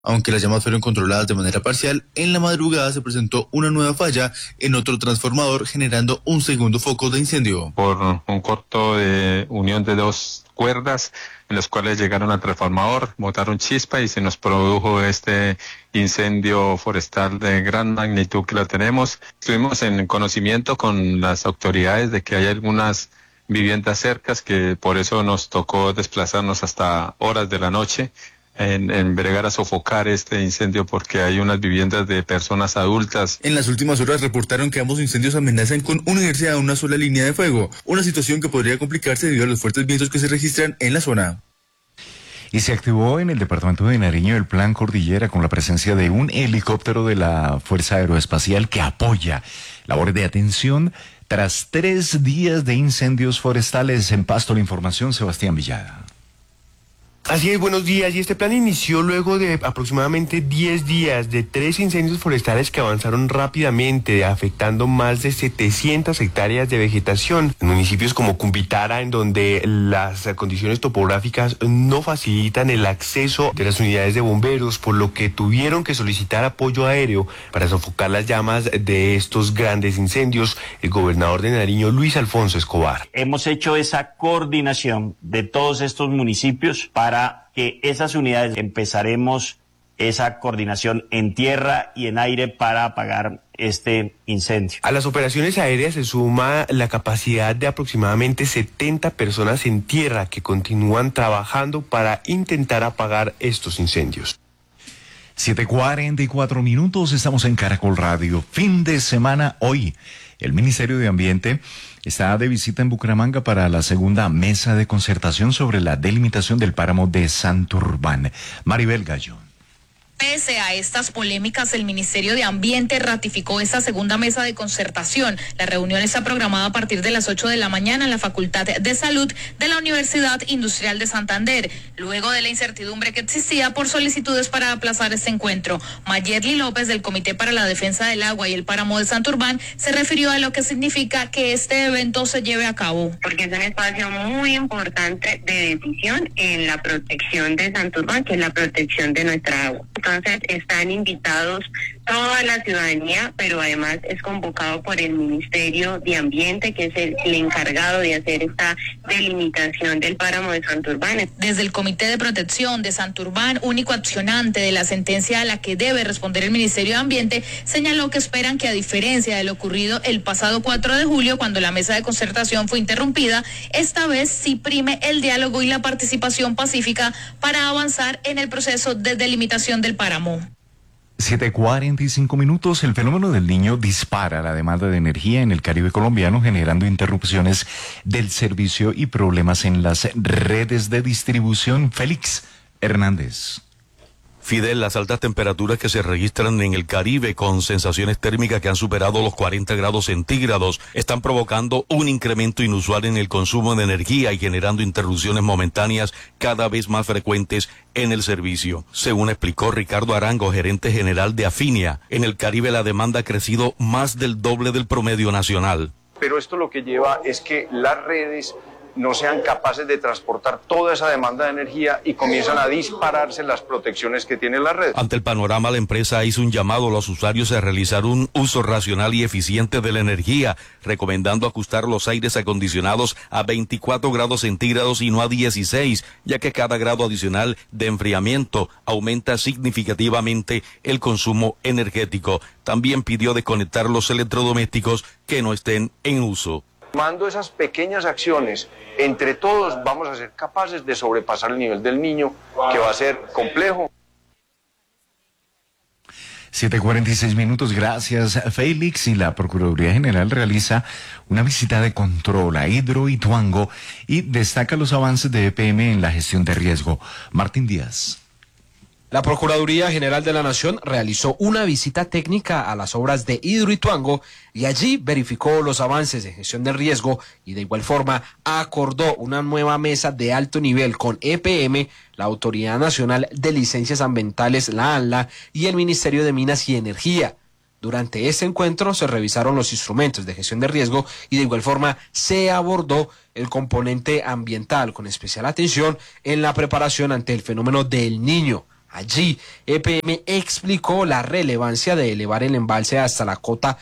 Aunque las llamas fueron controladas de manera parcial, en la madrugada se presentó una nueva falla en otro transformador, generando un segundo foco de incendio. Por un corto de unión de dos cuerdas, en los cuales llegaron al transformador, botaron chispa y se nos produjo este incendio forestal de gran magnitud que lo tenemos. Estuvimos en conocimiento con las autoridades de que hay algunas viviendas cercas, que por eso nos tocó desplazarnos hasta horas de la noche en bregar a sofocar este incendio, porque hay unas viviendas de personas adultas. En las últimas horas reportaron que ambos incendios amenazan con unirse a una sola línea de fuego, una situación que podría complicarse debido a los fuertes vientos que se registran en la zona. Y se activó en el departamento de Nariño el Plan Cordillera con la presencia de un helicóptero de la Fuerza Aeroespacial que apoya labores de atención tras 3 días de incendios forestales en Pasto. La información, Sebastián Villada. Así es, buenos días. Y este plan inició luego de aproximadamente 10 días de 3 incendios forestales que avanzaron rápidamente, afectando más de 700 hectáreas de vegetación en municipios como Cumbitara, en donde las condiciones topográficas no facilitan el acceso de las unidades de bomberos, por lo que tuvieron que solicitar apoyo aéreo para sofocar las llamas de estos grandes incendios. El gobernador de Nariño, Luis Alfonso Escobar. Hemos hecho esa coordinación de todos estos municipios para que esas unidades empezaremos esa coordinación en tierra y en aire para apagar este incendio. A las operaciones aéreas se suma la capacidad de aproximadamente 70 personas en tierra que continúan trabajando para intentar apagar estos incendios. 7:44 minutos, estamos en Caracol Radio. Fin de semana hoy. El Ministerio de Ambiente está de visita en Bucaramanga para la segunda mesa de concertación sobre la delimitación del páramo de Santurbán. Maribel Gallo. Pese a estas polémicas, el Ministerio de Ambiente ratificó esta segunda mesa de concertación. La reunión está programada a partir de las 8 de la mañana en la Facultad de Salud de la Universidad Industrial de Santander, luego de la incertidumbre que existía por solicitudes para aplazar este encuentro. Mayerly López, del Comité para la Defensa del Agua y el Páramo de Santurbán, se refirió a lo que significa que este evento se lleve a cabo. Porque es un espacio muy importante de decisión en la protección de Santurbán, que es la protección de nuestra agua. Entonces están invitados toda la ciudadanía, pero además es convocado por el Ministerio de Ambiente, que es el encargado de hacer esta delimitación del páramo de Santurbán. Desde el Comité de Protección de Santurbán, único accionante de la sentencia a la que debe responder el Ministerio de Ambiente, señaló que esperan que, a diferencia de lo ocurrido el pasado 4 de julio, cuando la mesa de concertación fue interrumpida, esta vez sí prime el diálogo y la participación pacífica para avanzar en el proceso de delimitación del páramo. 7:45 minutos. El fenómeno del Niño dispara la demanda de energía en el Caribe colombiano, generando interrupciones del servicio y problemas en las redes de distribución. Félix Hernández. Fidel, las altas temperaturas que se registran en el Caribe, con sensaciones térmicas que han superado los 40 grados centígrados, están provocando un incremento inusual en el consumo de energía y generando interrupciones momentáneas cada vez más frecuentes en el servicio. Según explicó Ricardo Arango, gerente general de Afinia, en el Caribe la demanda ha crecido más del doble del promedio nacional. Pero esto lo que lleva es que las redes no sean capaces de transportar toda esa demanda de energía y comienzan a dispararse las protecciones que tiene la red. Ante el panorama, la empresa hizo un llamado a los usuarios a realizar un uso racional y eficiente de la energía, recomendando ajustar los aires acondicionados a 24 grados centígrados y no a 16, ya que cada grado adicional de enfriamiento aumenta significativamente el consumo energético. También pidió desconectar los electrodomésticos que no estén en uso. Tomando esas pequeñas acciones, entre todos vamos a ser capaces de sobrepasar el nivel del Niño, que va a ser complejo. 7:46 minutos, gracias Félix. Y la Procuraduría General realiza una visita de control a Hidroituango y destaca los avances de EPM en la gestión de riesgo. Martín Díaz. La Procuraduría General de la Nación realizó una visita técnica a las obras de Hidroituango y allí verificó los avances de gestión de riesgo y de igual forma acordó una nueva mesa de alto nivel con EPM, la Autoridad Nacional de Licencias Ambientales, la ANLA, y el Ministerio de Minas y Energía. Durante este encuentro se revisaron los instrumentos de gestión de riesgo y de igual forma se abordó el componente ambiental con especial atención en la preparación ante el fenómeno del Niño. Allí, EPM explicó la relevancia de elevar el embalse hasta la cota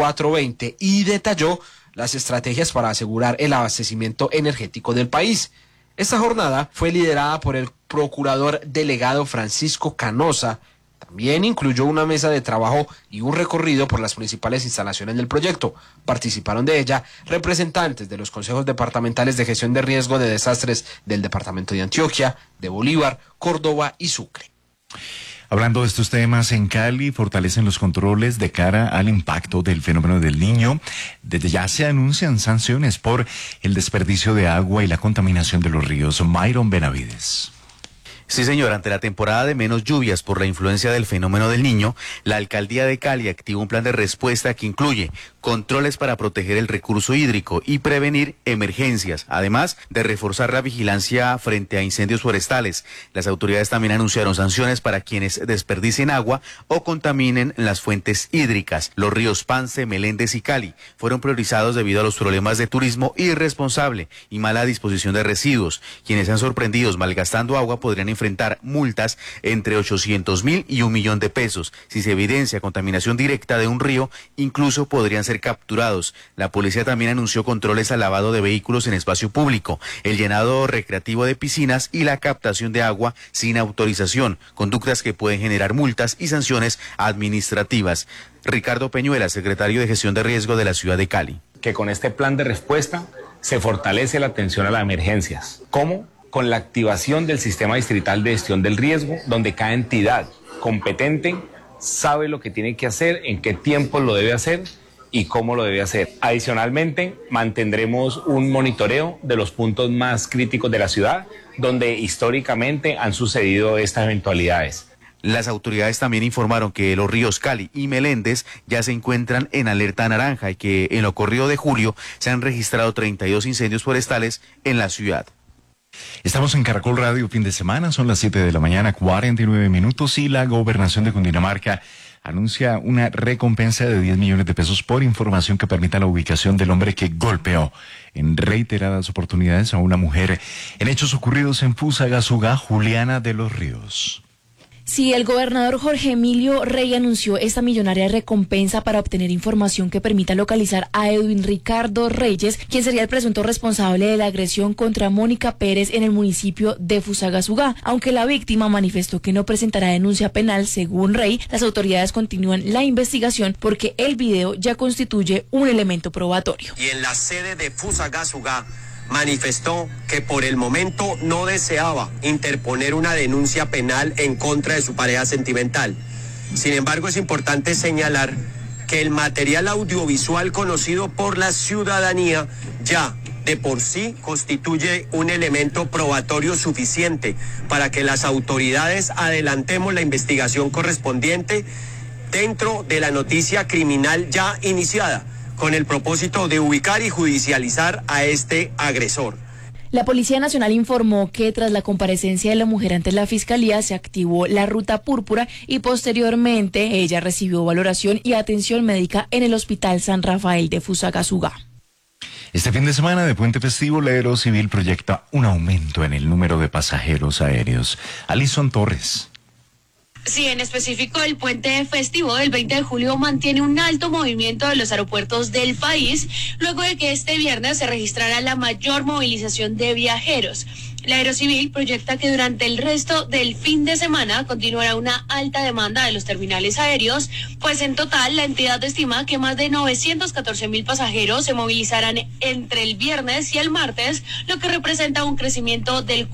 420 y detalló las estrategias para asegurar el abastecimiento energético del país. Esta jornada fue liderada por el procurador delegado Francisco Canosa. También incluyó una mesa de trabajo y un recorrido por las principales instalaciones del proyecto. Participaron de ella representantes de los consejos departamentales de gestión de riesgo de desastres del departamento de Antioquia, de Bolívar, Córdoba y Sucre. Hablando de estos temas, en Cali fortalecen los controles de cara al impacto del fenómeno del Niño. Desde ya se anuncian sanciones por el desperdicio de agua y la contaminación de los ríos. Myron Benavides. Sí, señor, ante la temporada de menos lluvias por la influencia del fenómeno del Niño, la alcaldía de Cali activó un plan de respuesta que incluye controles para proteger el recurso hídrico y prevenir emergencias, además de reforzar la vigilancia frente a incendios forestales. Las autoridades también anunciaron sanciones para quienes desperdicien agua o contaminen las fuentes hídricas. Los ríos Pance, Meléndez y Cali fueron priorizados debido a los problemas de turismo irresponsable y mala disposición de residuos. Quienes sean sorprendidos malgastando agua podrían enfrentar multas entre 800.000 y 1 millón de pesos. Si se evidencia contaminación directa de un río, incluso podrían ser capturados. La policía también anunció controles al lavado de vehículos en espacio público, el llenado recreativo de piscinas y la captación de agua sin autorización, conductas que pueden generar multas y sanciones administrativas. Ricardo Peñuela, secretario de Gestión de Riesgo de la ciudad de Cali. Que con este plan de respuesta se fortalece la atención a las emergencias. ¿Cómo? Con la activación del sistema distrital de gestión del riesgo, donde cada entidad competente sabe lo que tiene que hacer, en qué tiempo lo debe hacer y cómo lo debe hacer. Adicionalmente, mantendremos un monitoreo de los puntos más críticos de la ciudad, donde históricamente han sucedido estas eventualidades. Las autoridades también informaron que los ríos Cali y Meléndez ya se encuentran en alerta naranja y que en lo corrido de julio se han registrado 32 incendios forestales en la ciudad. Estamos en Caracol Radio fin de semana, son las 7 de la mañana, 49 minutos y la gobernación de Cundinamarca anuncia una recompensa de 10 millones de pesos por información que permita la ubicación del hombre que golpeó en reiteradas oportunidades a una mujer en hechos ocurridos en Fusagasugá, Juliana de los Ríos. Sí, el gobernador Jorge Emilio Rey anunció esta millonaria recompensa para obtener información que permita localizar a Edwin Ricardo Reyes, quien sería el presunto responsable de la agresión contra Mónica Pérez en el municipio de Fusagasugá. Aunque la víctima manifestó que no presentará denuncia penal, según Rey, las autoridades continúan la investigación porque el video ya constituye un elemento probatorio. Y en la sede de Fusagasugá manifestó que por el momento no deseaba interponer una denuncia penal en contra de su pareja sentimental. Sin embargo, es importante señalar que el material audiovisual conocido por la ciudadanía ya de por sí constituye un elemento probatorio suficiente para que las autoridades adelantemos la investigación correspondiente dentro de la noticia criminal ya iniciada, con el propósito de ubicar y judicializar a este agresor. La Policía Nacional informó que tras la comparecencia de la mujer ante la Fiscalía se activó la ruta púrpura y posteriormente ella recibió valoración y atención médica en el Hospital San Rafael de Fusagasugá. Este fin de semana de Puente Festivo, la Aerocivil proyecta un aumento en el número de pasajeros aéreos. Alison Torres. Sí, en específico el puente festivo del 20 de julio mantiene un alto movimiento de los aeropuertos del país, luego de que este viernes se registrara la mayor movilización de viajeros. La Aerocivil proyecta que durante el resto del fin de semana continuará una alta demanda de los terminales aéreos, pues en total la entidad estima que más de 914.000 pasajeros se movilizarán entre el viernes y el martes, lo que representa un crecimiento del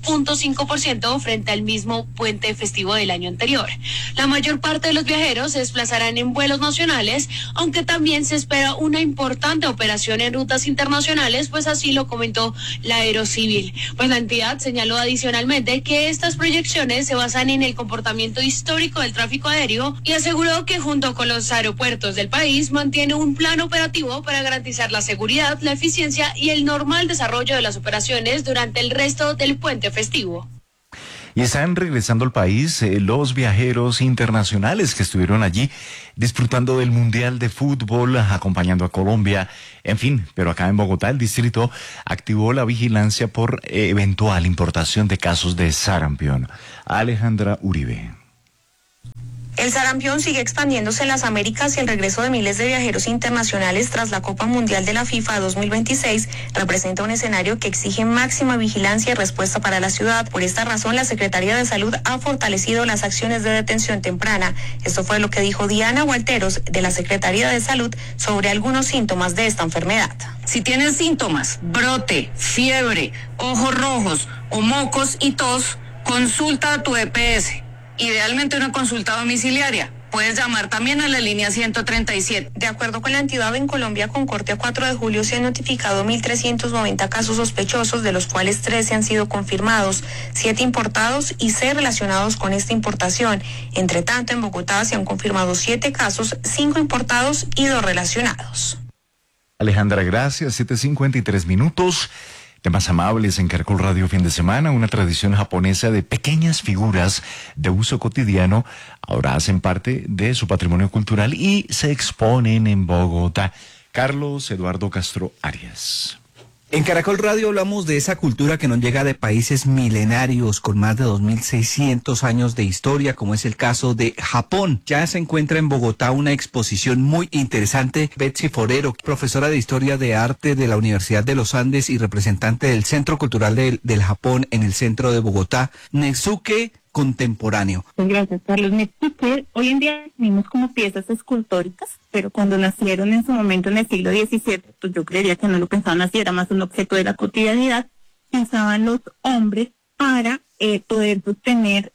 4.5% frente al mismo puente festivo del año anterior. La mayor parte de los viajeros se desplazarán en vuelos nacionales, aunque también se espera una importante operación en rutas internacionales, pues así lo comentó la Aerocivil. Pues la entidad señaló adicionalmente que estas proyecciones se basan en el comportamiento histórico del tráfico aéreo y aseguró que junto con los aeropuertos del país mantiene un plan operativo para garantizar la seguridad, la eficiencia y el normal desarrollo de las operaciones durante el resto del puente festivo. Y están regresando al país los viajeros internacionales que estuvieron allí disfrutando del Mundial de Fútbol, acompañando a Colombia, en fin, pero acá en Bogotá el distrito activó la vigilancia por eventual importación de casos de sarampión. Alejandra Uribe. El sarampión sigue expandiéndose en las Américas y el regreso de miles de viajeros internacionales tras la Copa Mundial de la FIFA 2026 representa un escenario que exige máxima vigilancia y respuesta para la ciudad. Por esta razón, la Secretaría de Salud ha fortalecido las acciones de detención temprana. Esto fue lo que dijo Diana Walteros de la Secretaría de Salud sobre algunos síntomas de esta enfermedad. Si tienes síntomas, brote, fiebre, ojos rojos o mocos y tos, consulta a tu EPS. Idealmente una consulta domiciliaria. Puedes llamar también a la línea 137. De acuerdo con la entidad, en Colombia con corte a 4 de julio se han notificado 1.390 casos sospechosos, de los cuales 13 han sido confirmados, 7 importados y 6 relacionados con esta importación. Entre tanto, en Bogotá se han confirmado 7 casos, 5 importados y 2 relacionados. Alejandra, gracias. 7:53. Temas amables en Caracol Radio fin de semana. Una tradición japonesa de pequeñas figuras de uso cotidiano ahora hacen parte de su patrimonio cultural y se exponen en Bogotá. Carlos Eduardo Castro Arias. En Caracol Radio hablamos de esa cultura que nos llega de países milenarios con más de 2.600 años de historia, como es el caso de Japón. Ya se encuentra en Bogotá una exposición muy interesante. Betsy Forero, profesora de Historia de Arte de la Universidad de los Andes y representante del Centro Cultural del Japón en el centro de Bogotá, Netsuke contemporáneo. Gracias, Carlos. Netsuke hoy en día definimos como piezas escultóricas, pero cuando nacieron en su momento en el siglo XVII, pues yo creería que no lo pensaban así, era más un objeto de la cotidianidad que usaban los hombres para poder sostener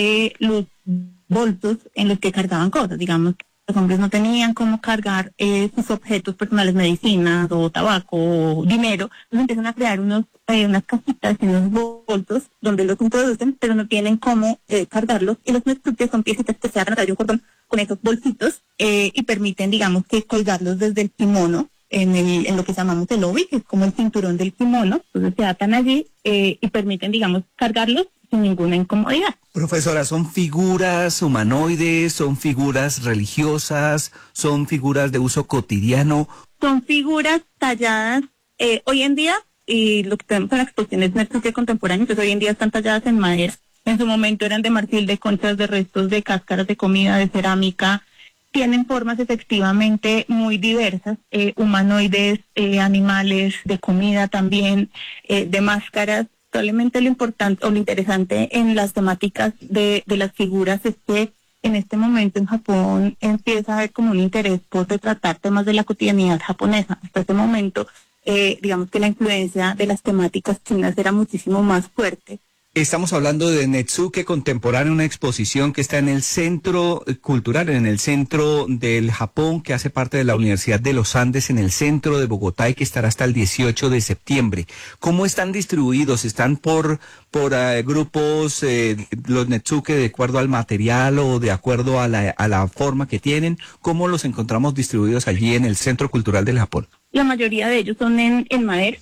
los bolsos en los que cargaban cosas. Digamos, los hombres no tenían cómo cargar sus objetos personales, medicinas o tabaco o dinero, entonces empiezan a crear unas cajitas y unos bolsos donde los introducen, pero no tienen cómo cargarlos, y los netsuke son piecitas que se atan a rayo cordón con esos bolsitos y permiten, digamos, que colgarlos desde el kimono en lo que llamamos el obi, que es como el cinturón del kimono. Entonces se atan allí y permiten, digamos, cargarlos sin ninguna incomodidad. Profesora, ¿son figuras humanoides, son figuras religiosas, son figuras de uso cotidiano? Son figuras talladas hoy en día, y lo que tenemos en la exposición es Netsuke contemporáneo, entonces hoy en día están talladas en madera. En su momento eran de marfil, de conchas, de restos de cáscaras de comida, de cerámica. Tienen formas efectivamente muy diversas, humanoides, animales, de comida también, de máscaras. Probablemente lo importante o lo interesante en las temáticas de las figuras es que en este momento en Japón empieza a haber como un interés por retratar temas de la cotidianidad japonesa. Hasta ese momento, digamos que la influencia de las temáticas chinas era muchísimo más fuerte. Estamos hablando de Netsuke contemporáneo, una exposición que está en el Centro Cultural, en el centro del Japón, que hace parte de la Universidad de los Andes, en el centro de Bogotá, y que estará hasta el 18 de septiembre. ¿Cómo están distribuidos? ¿Están por grupos, los Netsuke, de acuerdo al material o de acuerdo a la forma que tienen? ¿Cómo los encontramos distribuidos allí en el Centro Cultural del Japón? La mayoría de ellos son en madera.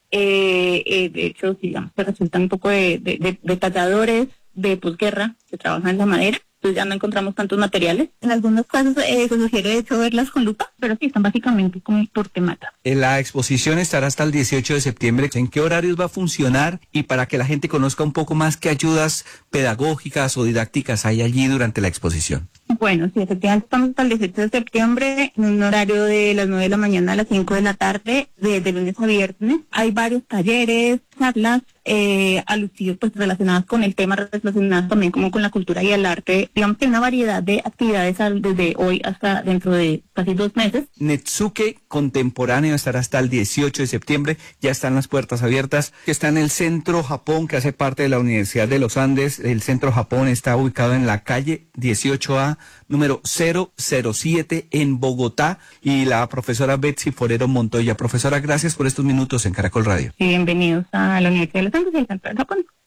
De hecho, digamos, que resultan un poco de talladores de posguerra que trabajan en la madera. Entonces ya no encontramos tantos materiales. En algunos casos se sugiere de hecho verlas con lupa, pero sí están básicamente como por temática. La exposición estará hasta el 18 de septiembre. ¿En qué horarios va a funcionar? Y para que la gente conozca un poco más, ¿qué ayudas pedagógicas o didácticas hay allí durante la exposición? Bueno, sí, efectivamente estamos hasta el 18 de septiembre en un horario de las 9 de la mañana a las 5 de la tarde, de lunes a viernes. Hay varios talleres, charlas alusivos, pues relacionadas con el tema, relacionadas también como con la cultura y el arte. Digamos que hay una variedad de actividades desde hoy hasta dentro de casi 2 meses. Netsuke contemporáneo estará hasta el 18 de septiembre. Ya están las puertas abiertas. Está en el Centro Japón, que hace parte de la Universidad de los Andes. El Centro Japón está ubicado en la calle 18A, número 007 en Bogotá. Y la profesora Betsy Forero Montoya. Profesora, gracias por estos minutos en Caracol Radio. Bienvenidos a la Universidad de los Andes y al Centro del Japón.